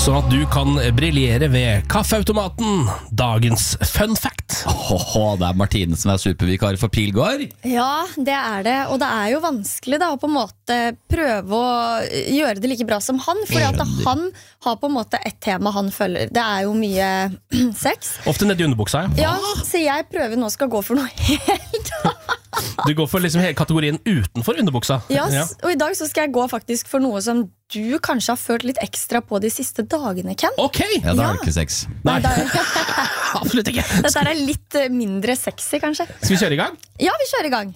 Sånn at du kan briljere ved kaffeautomaten. Dagens fun fact. Det Martine som supervikar for Pilgaard. Ja, det det. Og det jo vanskelig da, å på en måte prøve å gjøre det like bra som han. Fordi at han har på en måte et tema han følger. Det jo mye sex. Ofte ned i underbuksa, ja. Så jeg prøver nå skal gå for noe helt Du går for liksom hele kategorien utenfor underbuksa. Ja, og i dag så skal jeg gå faktisk for noe som du kanskje har følt litt ekstra på de siste dagene, Ken. Ok! Ja, da det ikke sex. Nei, absolutt ikke. Dette litt mindre sexy, kanskje. Skal vi kjøre i gang? Ja, vi kjører i gang.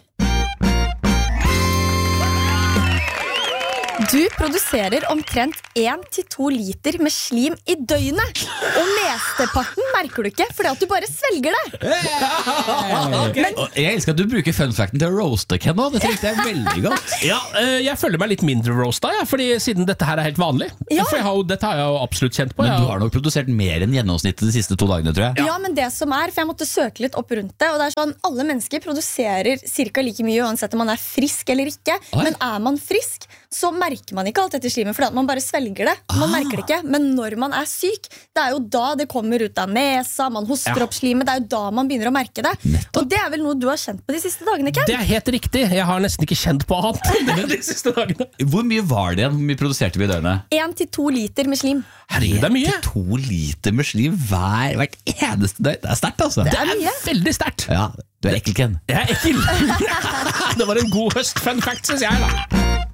Du produserer omtrent 1-2 liter med slim i døgnet. Og mesteparten merker du ikke, fordi at du bare svelger det. Okay. Jeg elsker at du bruker fun facten til å roaste Ken nå. Det likte jeg veldig godt. Ja, jeg føler meg litt mindre roasta, fordi siden dette her helt vanlig. Ja. For dette har jeg jo absolutt kjent på. Men du har nok produsert mer enn gjennomsnittet de siste 2 dagene, tror jeg. Ja, men det som for jeg måtte søke litt opp rundt det. Og det sånn, alle mennesker produserer cirka like mye, uansett om man frisk eller ikke. Oi. Men man frisk, så merker man ikke alt dette slimet, fordi at man bare svelger det. Man merker det ikke, men når man syk, det jo da det kommer ut av nesa, man hoster opp slimet, det jo da man begynner å merke det. Nettopp. Og det vel noe du har kjent på de siste dagene, Ken? Det helt riktig. Jeg har nesten ikke kjent på annet de siste dagene. Hvor mye var det igjen? Hvor mye produserte vi i døgnet? 1-2 liter med slim. Herregud, det mye. 2 liter med slim hvert eneste døgn. Det sterkt, altså. Det mye. Veldig sterkt. Ja, du ekkel, Ken. Jeg ekkel. Det var en god høst fun fact, synes jeg da.